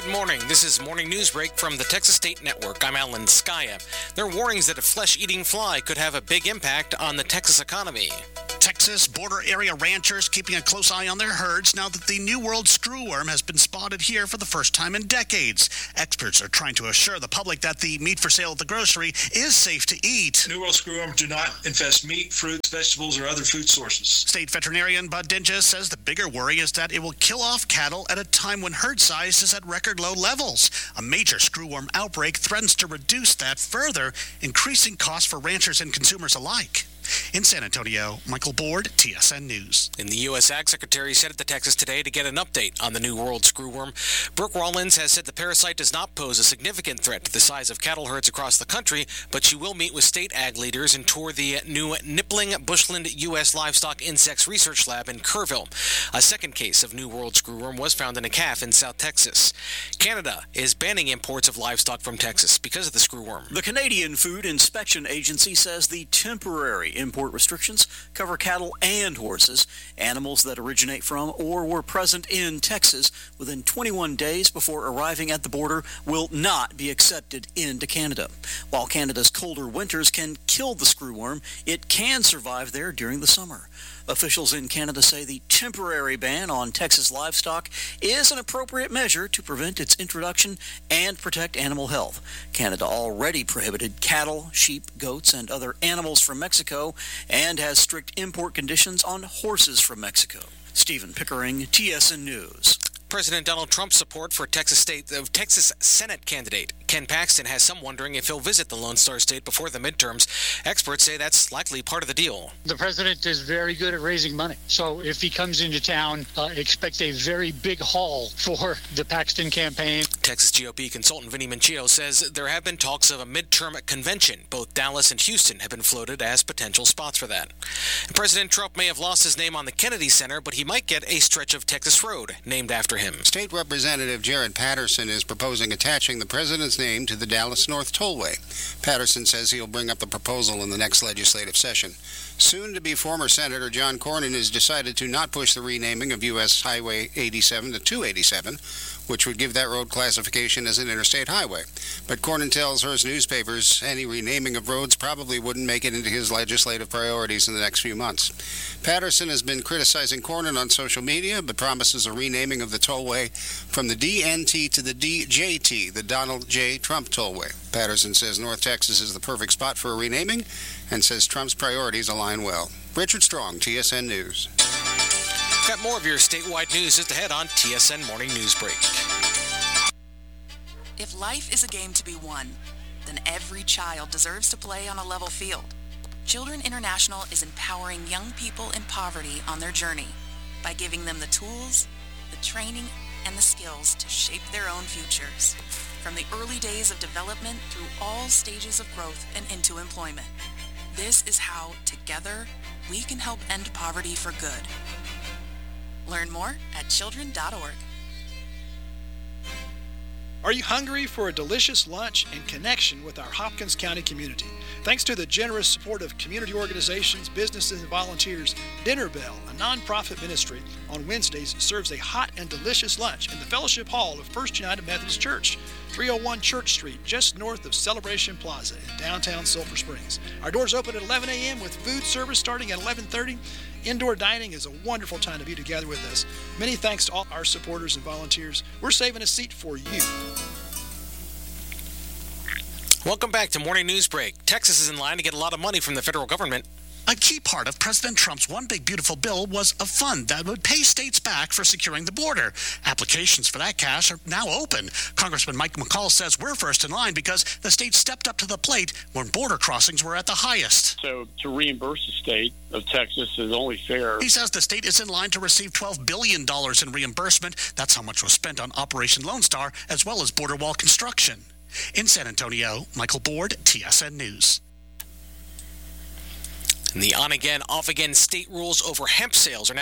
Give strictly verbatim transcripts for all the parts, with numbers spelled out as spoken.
Good morning. This is Morning News Break from the Texas State Network. I'm Alan Skaya. There are warnings that a flesh-eating fly could have a big impact on the Texas economy. Texas border area ranchers keeping a close eye on their herds now that the New World screwworm has been spotted here for the first time in decades. Experts are trying to assure the public that the meat for sale at the grocery is safe to eat. New World screwworms do not infest meat, fruits, vegetables, or other food sources. State veterinarian Bud Dinges says the bigger worry is that it will kill off cattle at a time when herd size is at record low levels. A major screwworm outbreak threatens to reduce that further, increasing costs for ranchers and consumers alike. In San Antonio, Michael Board, T S N News. And the U S Ag Secretary said at the Texas Today to get an update on the New World screwworm. Brooke Rollins has said the parasite does not pose a significant threat to the size of cattle herds across the country, but she will meet with state ag leaders and tour the new Nippling Bushland U S Livestock Insects Research Lab in Kerrville. A second case of New World screwworm was found in a calf in South Texas. Canada is banning imports of livestock from Texas because of the screwworm. The Canadian Food Inspection Agency says the temporary import restrictions cover cattle and horses, animals that originate from or were present in Texas within twenty-one days before arriving at the border will not be accepted into Canada. While Canada's colder winters can kill the screwworm, it can survive there during the summer. Officials in Canada say the temporary ban on Texas livestock is an appropriate measure to prevent its introduction and protect animal health. Canada already prohibited cattle, sheep, goats, and other animals from Mexico and has strict import conditions on horses from Mexico. Stephen Pickering, T S N News. President Donald Trump's support for Texas State, uh, Texas Senate candidate Ken Paxton has some wondering if he'll visit the Lone Star State before the midterms. Experts say that's likely part of the deal. The president is very good at raising money. So if he comes into town, uh, expect a very big haul for the Paxton campaign. Texas G O P consultant Vinny Mincio says there have been talks of a midterm convention. Both Dallas and Houston have been floated as potential spots for that. And President Trump may have lost his name on the Kennedy Center, but he might get a stretch of Texas road named after him. State Representative Jared Patterson is proposing attaching the president's name to the Dallas North Tollway. Patterson says he'll bring up the proposal in the next legislative session. Soon-to-be former Senator John Cornyn has decided to not push the renaming of U S Highway eighty-seven to two eighty-seven, which would give that road classification as an interstate highway. But Cornyn tells Hearst newspapers any renaming of roads probably wouldn't make it into his legislative priorities in the next few months. Patterson has been criticizing Cornyn on social media, but promises a renaming of the tollway from the D N T to the D J T, the Donald J. Trump Tollway. Patterson says North Texas is the perfect spot for a renaming and says Trump's priorities align well. Richard Strong, T S N News. Got more of your statewide news just ahead on T S N Morning News Break. If life is a game to be won, then every child deserves to play on a level field. Children International is empowering young people in poverty on their journey by giving them the tools, the training, and the skills to shape their own futures. From the early days of development through all stages of growth and into employment. This is how, together, we can help end poverty for good. Learn more at children dot org. Are you hungry for a delicious lunch and connection with our Hopkins County community? Thanks to the generous support of community organizations, businesses, and volunteers, Dinner Bell, a nonprofit ministry, on Wednesdays serves a hot and delicious lunch in the Fellowship Hall of First United Methodist Church, three oh one Church Street, just north of Celebration Plaza in downtown Sulphur Springs. Our doors open at eleven a.m. with food service starting at eleven thirty. Indoor dining is a wonderful time to be together with us. Many thanks to all our supporters and volunteers. We're saving a seat for you. Welcome back to Morning News Break. Texas is in line to get a lot of money from the federal government. A key part of President Trump's One Big Beautiful Bill was a fund that would pay states back for securing the border. Applications for that cash are now open. Congressman Mike McCall says we're first in line because the state stepped up to the plate when border crossings were at the highest. So to reimburse the state of Texas is only fair. He says the state is in line to receive twelve billion dollars in reimbursement. That's how much was spent on Operation Lone Star, as well as border wall construction. In San Antonio, Michael Board, T S N News. And the on-again, off-again state rules over hemp sales are now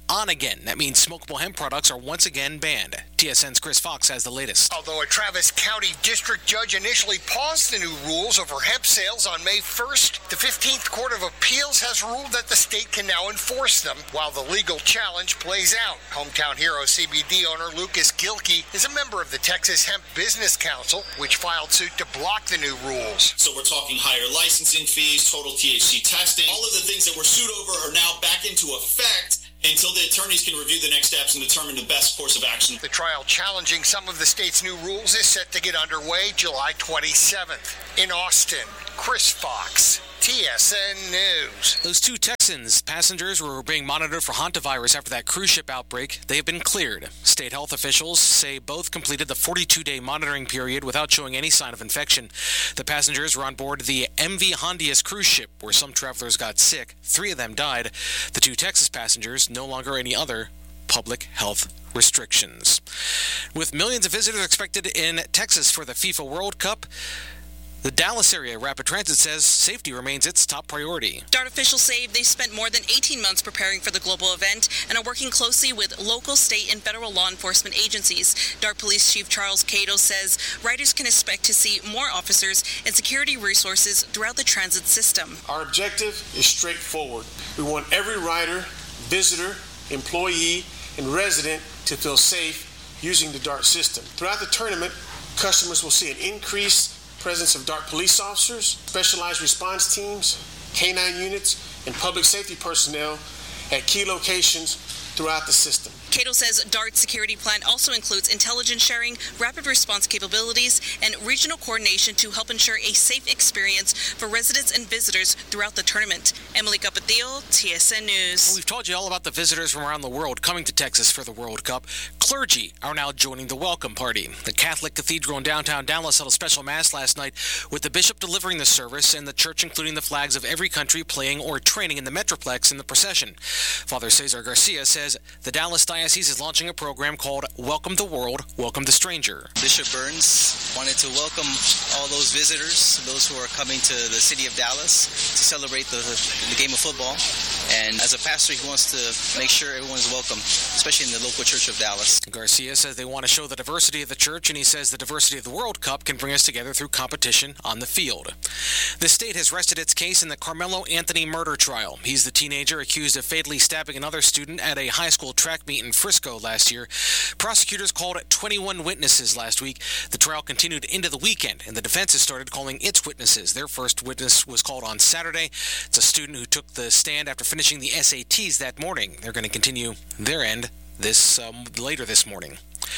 on again. That means smokable hemp products are once again banned. T S N's Chris Fox has the latest. Although a Travis County district judge initially paused the new rules over hemp sales on May first, the fifteenth Court of Appeals has ruled that the state can now enforce them while the legal challenge plays out. Hometown Hero C B D owner Lucas Gilkey is a member of the Texas Hemp Business Council, which filed suit to block the new rules. So we're talking higher licensing fees, total T H C testing. All of the things that were sued over are now back into effect until the attorneys can review the next steps and determine the best course of action. The trial challenging some of the state's new rules is set to get underway July twenty-seventh. In Austin, Chris Fox, T S N News. Those two Texans passengers were being monitored for hantavirus after that cruise ship outbreak. They have been cleared. State health officials say both completed the forty-two day monitoring period without showing any sign of infection. The passengers were on board the M V Hondius cruise ship, where some travelers got sick. Three of them died. The two Texas passengers no longer any other public health restrictions. With millions of visitors expected in Texas for the FIFA World Cup, the Dallas area Rapid Transit says safety remains its top priority. DART officials say they spent more than eighteen months preparing for the global event and are working closely with local, state, and federal law enforcement agencies. DART Police Chief Charles Cato says riders can expect to see more officers and security resources throughout the transit system. Our objective is straightforward. We want every rider, visitor, employee, and resident to feel safe using the DART system. Throughout the tournament, customers will see an increased presence of DART police officers, specialized response teams, K nine units, and public safety personnel at key locations throughout the system. Cato says DART's security plan also includes intelligence sharing, rapid response capabilities, and regional coordination to help ensure a safe experience for residents and visitors throughout the tournament. Emily Capatillo, T S N News. We've told you all about the visitors from around the world coming to Texas for the World Cup. Clergy are now joining the welcome party. The Catholic Cathedral in downtown Dallas held a special mass last night with the bishop delivering the service and the church including the flags of every country playing or training in the Metroplex in the procession. Father Cesar Garcia says the Dallas Diocese is launching a program called Welcome the World, Welcome the Stranger. Bishop Burns wanted to welcome all those visitors, those who are coming to the city of Dallas to celebrate the, the game of football. And as a pastor, he wants to make sure everyone's welcome, especially in the local church of Dallas. Garcia says they want to show the diversity of the church, and he says the diversity of the World Cup can bring us together through competition on the field. The state has rested its case in the Carmelo Anthony murder trial. He's the teenager accused of fatally stabbing another student at a high school track meet in Frisco last year. Prosecutors called twenty-one witnesses last week. The trial continued into the weekend, and the defense has started calling its witnesses. Their first witness was called on Saturday. It's a student who took the stand after finishing the S A Ts that morning. They're going to continue their end this um, later this morning.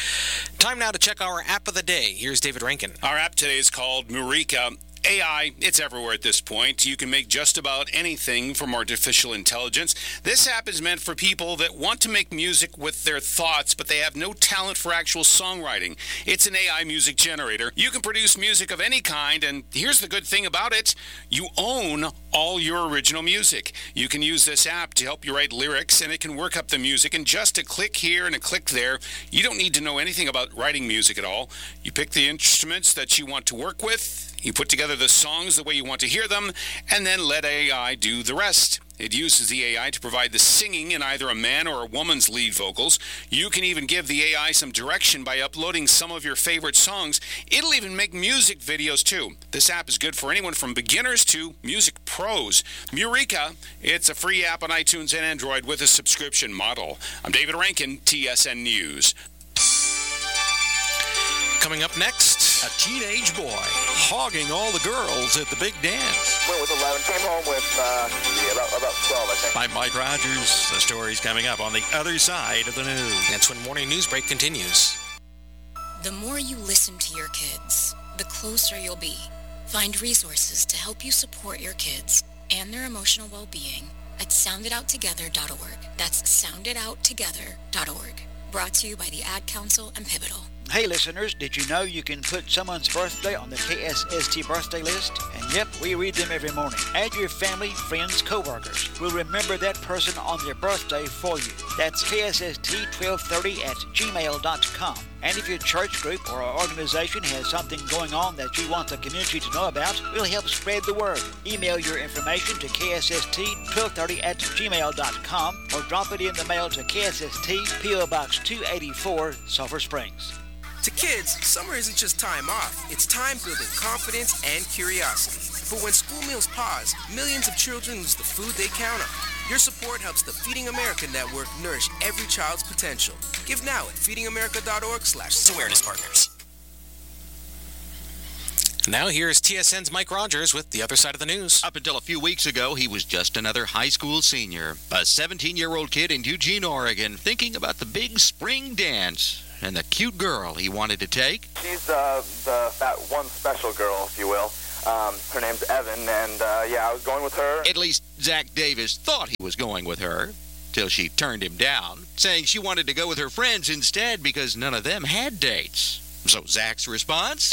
Time now to check our app of the day. Here's David Rankin. Our app today is called Murica. A I, it's everywhere at this point. You can make just about anything from artificial intelligence. This app is meant for people that want to make music with their thoughts, but they have no talent for actual songwriting. It's an A I music generator. You can produce music of any kind, and here's the good thing about it. You own all your original music. You can use this app to help you write lyrics, and it can work up the music. And just a click here and a click there, you don't need to know anything about writing music at all. You pick the instruments that you want to work with. You put together the songs the way you want to hear them, and then let A I do the rest. It uses the A I to provide the singing in either a man or a woman's lead vocals. You can even give the A I some direction by uploading some of your favorite songs. It'll even make music videos too. This app is good for anyone from beginners to music pros. Murica, it's a free app on iTunes and Android with a subscription model. I'm David Rankin, T S N News. Coming up next, a teenage boy hogging all the girls at the big dance. Went with eleven, came home with uh, yeah, about, about twelve, I think. I'm Mike Rogers. The story's coming up on the other side of the news. That's when Morning News Break continues. The more you listen to your kids, the closer you'll be. Find resources to help you support your kids and their emotional well-being at sound it out together dot org. That's sound it out together dot org. Brought to you by the Ad Council and Pivotal. Hey listeners, did you know you can put someone's birthday on the K S S T birthday list? And yep, we read them every morning. Add your family, friends, co-workers. We'll remember that person on their birthday for you. That's K S S T twelve thirty at gmail dot com. And if your church group or organization has something going on that you want the community to know about, we'll help spread the word. Email your information to K S S T twelve thirty at gmail dot com or drop it in the mail to K S S T, P O Box two eighty-four, Sulphur Springs. To kids, summer isn't just time off. It's time building confidence and curiosity. For when school meals pause, millions of children lose the food they count on. Your support helps the Feeding America Network nourish every child's potential. Give now at feeding america dot org slash awareness partners. Now here's T S N's Mike Rogers with the other side of the news. Up until a few weeks ago, he was just another high school senior, a seventeen-year-old kid in Eugene, Oregon, thinking about the big spring dance and the cute girl he wanted to take. She's uh, the that one special girl, if you will. Um, her name's Evan, and uh, yeah, I was going with her. At least Zach Davis thought he was going with her, till she turned him down, saying she wanted to go with her friends instead because none of them had dates. So Zach's response?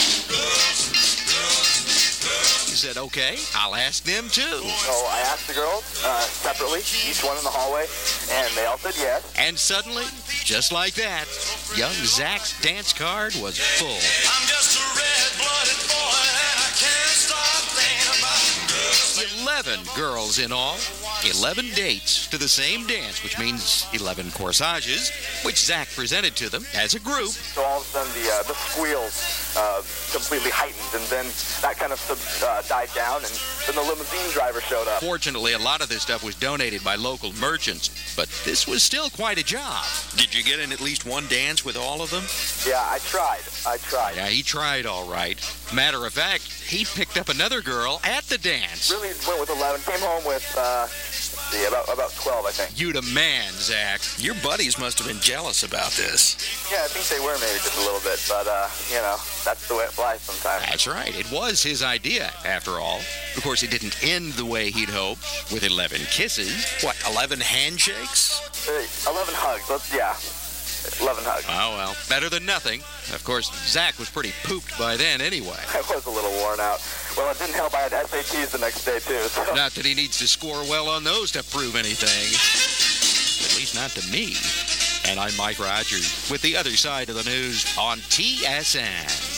He said, okay, I'll ask them too. So I asked the girls uh, separately, each one in the hallway, and they all said yes. And suddenly, just like that, young Zach's dance card was full. I'm just a red-blooded boy, and I can't stop thinking about girls. Eleven girls in all, eleven dates to the same dance, which means eleven corsages, which Zach presented to them as a group. So all of a sudden, the, uh, the squeals uh, completely heightened, and then that kind of sub, uh, died down, and then the limousine driver showed up. Fortunately, a lot of this stuff was donated by local merchants, but this was still quite a job. Did you get in at least one dance with all of them? Yeah, I tried. I tried. Yeah, he tried all right. Matter of fact, he picked up another girl at the dance. Really went with eleven. Came home with, uh, see, about, about twelve, I think. You the man, Zach. Your buddies must have been jealous about this. Yeah, I think they were maybe just a little bit, but, uh, you know, that's the way it flies sometimes. That's right. It was his idea, after all. Of course, it didn't end the way he'd hoped, with eleven kisses. What, eleven handshakes? Uh, eleven hugs. Let's, yeah. eleven hugs. Oh, well, better than nothing. Of course, Zach was pretty pooped by then anyway. I was a little worn out. Well, it didn't help I had S A Ts the next day, too. So. Not that he needs to score well on those to prove anything. At least not to me. And I'm Mike Rogers with the other side of the news on T S N.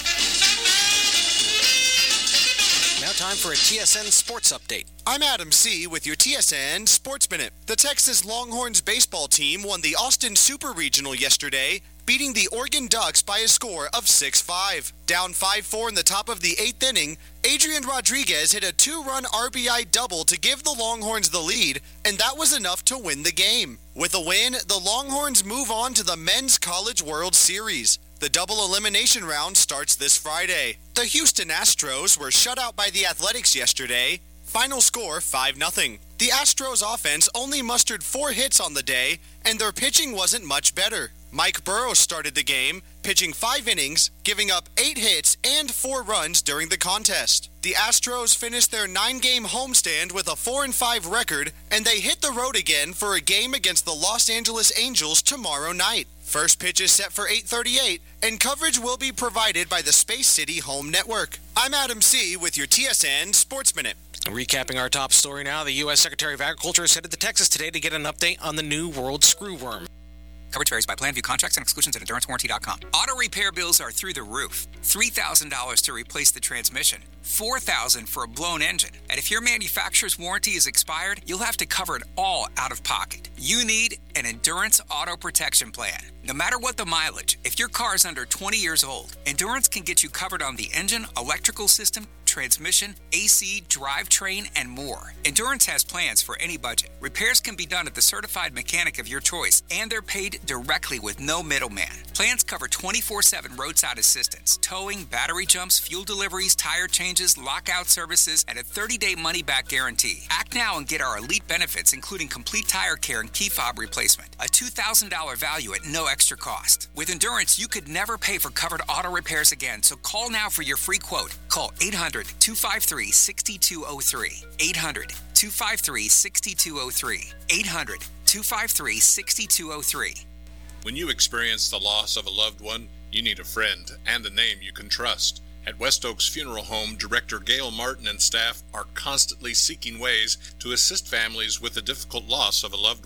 Now time for a T S N Sports Update. I'm Adam C. with your T S N Sports Minute. The Texas Longhorns baseball team won the Austin Super Regional yesterday, beating the Oregon Ducks by a score of six five. Down five four in the top of the eighth inning, Adrian Rodriguez hit a two-run R B I double to give the Longhorns the lead, and that was enough to win the game. With a win, the Longhorns move on to the Men's College World Series. The double elimination round starts this Friday. The Houston Astros were shut out by the Athletics yesterday. Final score five nothing. The Astros offense only mustered four hits on the day, and their pitching wasn't much better. Mike Burrows started the game, pitching five innings, giving up eight hits and four runs during the contest. The Astros finished their nine-game homestand with a four and five record, and they hit the road again for a game against the Los Angeles Angels tomorrow night. First pitch is set for eight thirty-eight, and coverage will be provided by the Space City Home Network. I'm Adam C. with your T S N Sports Minute. Recapping our top story now, the U S Secretary of Agriculture is headed to Texas today to get an update on the New World Screwworm. Coverage varies by plan. View contracts and exclusions at endurance warranty dot com. Auto repair bills are through the roof. three thousand dollars to replace the transmission. four thousand dollars for a blown engine. And if your manufacturer's warranty is expired, you'll have to cover it all out of pocket. You need an Endurance Auto Protection Plan. No matter what the mileage, if your car is under twenty years old, Endurance can get you covered on the engine, electrical system, transmission, A C, drivetrain, and more. Endurance has plans for any budget. Repairs can be done at the certified mechanic of your choice, and they're paid directly with no middleman. Plans cover twenty-four seven roadside assistance, towing, battery jumps, fuel deliveries, tire changes, lockout services, and a thirty-day money-back guarantee. Act now and get our elite benefits, including complete tire care and key fob replacement. A two thousand dollars value at no extra cost. With Endurance, you could never pay for covered auto repairs again, so call now for your free quote. Call eight hundred, two five three, six two zero three. eight hundred, two five three, six two zero three. eight hundred, two five three, six two zero three. When you experience the loss of a loved one, you need a friend and a name you can trust. At West Oaks Funeral Home, Director Gail Martin and staff are constantly seeking ways to assist families with the difficult loss of a loved one.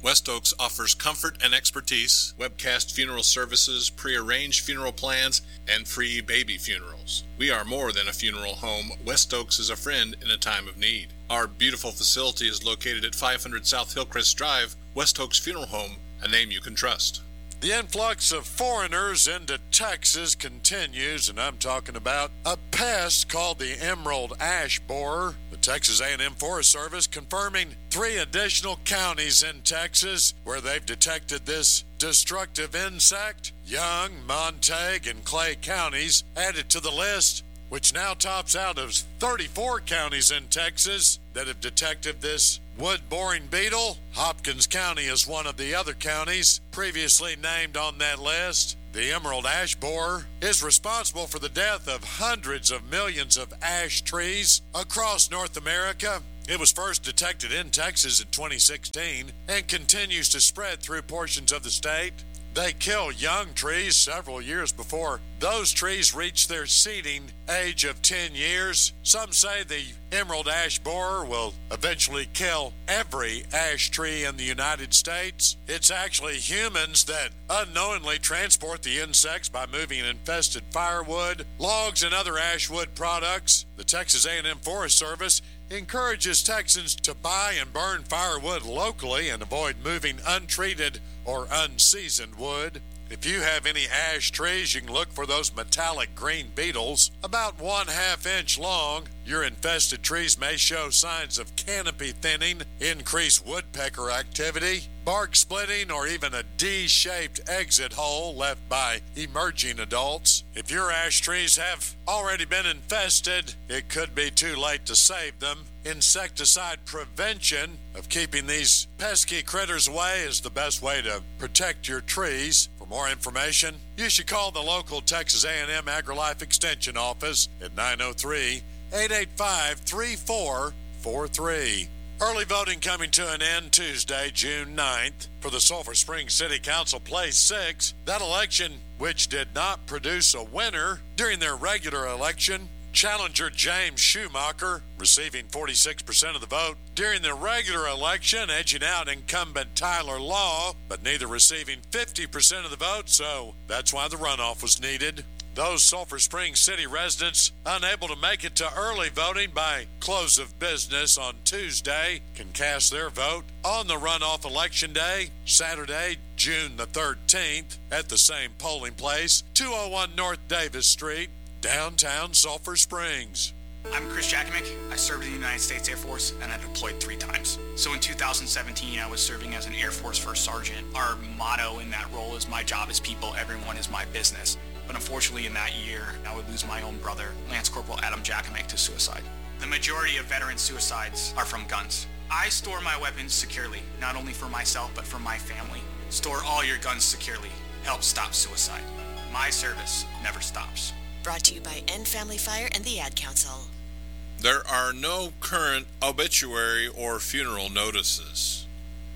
West Oaks offers comfort and expertise, webcast funeral services, pre-arranged funeral plans, and free baby funerals. We are more than a funeral home. West Oaks is a friend in a time of need. Our beautiful facility is located at five hundred South Hillcrest Drive, West Oaks Funeral Home, a name you can trust. The influx of foreigners into Texas continues, and I'm talking about a pest called the emerald ash borer. The Texas A and M Forest Service confirming three additional counties in Texas where they've detected this destructive insect. Young, Montague, and Clay counties added to the list, which now tops out of thirty-four counties in Texas that have detected this wood-boring beetle. Hopkins County is one of the other counties previously named on that list. The emerald ash borer is responsible for the death of hundreds of millions of ash trees across North America. It was first detected in Texas in twenty sixteen and continues to spread through portions of the state. They kill young trees several years before those trees reach their seeding age of ten years. Some say the emerald ash borer will eventually kill every ash tree in the United States. It's actually humans that unknowingly transport the insects by moving infested firewood, logs, and other ash wood products. The Texas A and M Forest Service encourages Texans to buy and burn firewood locally and avoid moving untreated or unseasoned wood. If you have any ash trees, you can look for those metallic green beetles, about one half inch long. Your infested trees may show signs of canopy thinning, increased woodpecker activity, bark splitting, or even a D-shaped exit hole left by emerging adults. If your ash trees have already been infested, it could be too late to save them. Insecticide prevention of keeping these pesky critters away is the best way to protect your trees. For more information, you should call the local Texas A and M AgriLife Extension office at nine oh three, eight eight five, three four four three. Early voting coming to an end Tuesday, June ninth, for the Sulphur Springs City Council Place six. That election, which did not produce a winner during their regular election, challenger James Schumacher receiving forty-six percent of the vote during the regular election, edging out incumbent Tyler Law, but neither receiving fifty percent of the vote, so that's why the runoff was needed. Those Sulphur Springs City residents unable to make it to early voting by close of business on Tuesday can cast their vote on the runoff election day, Saturday, June the thirteenth, at the same polling place, two oh one North Davis Street, downtown Sulphur Springs. I'm Chris Jakovic. I served in the United States Air Force and I deployed three times. So in two thousand seventeen, I was serving as an Air Force First Sergeant. Our motto in that role is "My job is people, everyone is my business." But unfortunately in that year, I would lose my own brother, Lance Corporal Adam Jakovic, to suicide. The majority of veteran suicides are from guns. I store my weapons securely, not only for myself, but for my family. Store all your guns securely. Help stop suicide. My service never stops. Brought to you by End Family Fire and the Ad Council. There are no current obituary or funeral notices.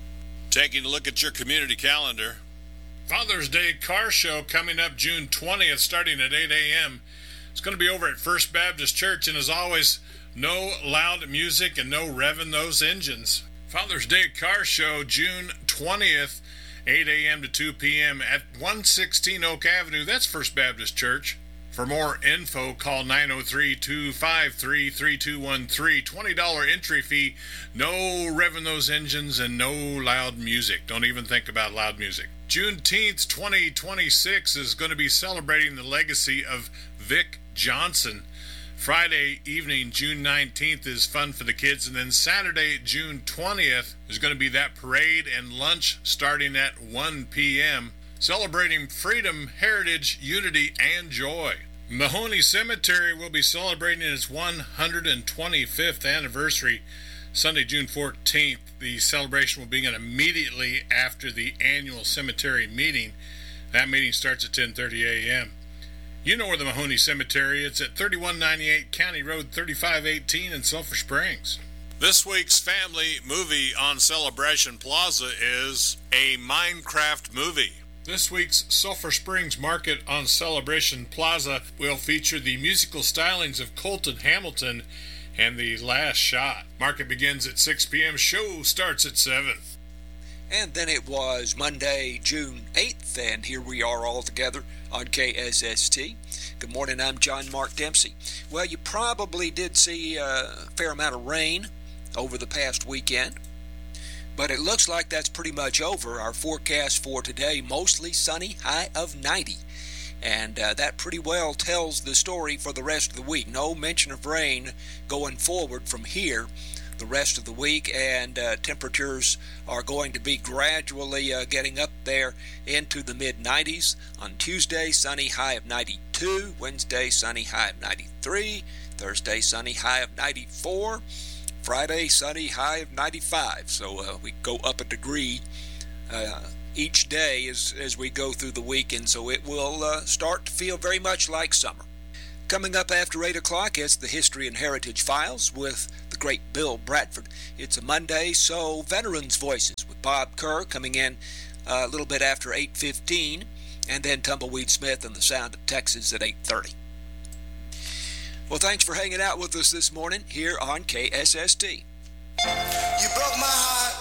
Taking a look at your community calendar. Father's Day car show coming up June twentieth, starting at eight a.m. It's going to be over at First Baptist Church, and as always, no loud music and no revving those engines. Father's Day car show June twentieth, eight a.m. to two p.m. at one sixteen Oak Avenue. That's First Baptist Church. For more info, call nine oh three, two five three, three two one three. twenty dollars entry fee. No revving those engines and no loud music. Don't even think about loud music. Juneteenth twenty twenty-six is going to be celebrating the legacy of Vic Johnson. Friday evening, June nineteenth, is fun for the kids. And then Saturday, June twentieth, is going to be that parade and lunch starting at one p.m. celebrating freedom, heritage, unity, and joy. Mahoney Cemetery will be celebrating its one hundred twenty-fifth anniversary Sunday, June fourteenth. The celebration will begin immediately after the annual cemetery meeting. That meeting starts at ten thirty a.m. You know where the Mahoney Cemetery is. It's at thirty-one ninety-eight County Road thirty-five eighteen in Sulphur Springs. This week's family movie on Celebration Plaza is a Minecraft movie. This week's Sulphur Springs Market on Celebration Plaza will feature the musical stylings of Colton Hamilton and The Last Shot. Market begins at six p.m. Show starts at seven. And then it was Monday, June eighth, and here we are all together on K S S T. Good morning, I'm John Mark Dempsey. Well, you probably did see a fair amount of rain over the past weekend, but it looks like that's pretty much over. Our forecast for today, mostly sunny, high of ninety. And uh, that pretty well tells the story for the rest of the week. No mention of rain going forward from here the rest of the week, and uh, temperatures are going to be gradually uh, getting up there into the mid nineties. On Tuesday, sunny, high of ninety-two. Wednesday, sunny, high of ninety-three. Thursday, sunny, high of ninety-four. Friday, sunny, high of ninety-five. So uh, we go up a degree uh, each day as, as we go through the weekend, so it will uh, start to feel very much like summer. Coming up after eight o'clock, it's the History and Heritage Files with the great Bill Bradford. It's a Monday, so Veterans Voices with Bob Kerr coming in uh, a little bit after eight fifteen, and then Tumbleweed Smith and the Sound of Texas at eight thirty. Well, thanks for hanging out with us this morning here on K S S T. You broke my heart.